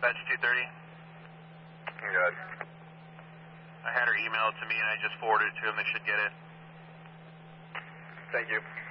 dispatch 230. Good. I had her email it to me and I just forwarded it to them. They should get it. Thank you.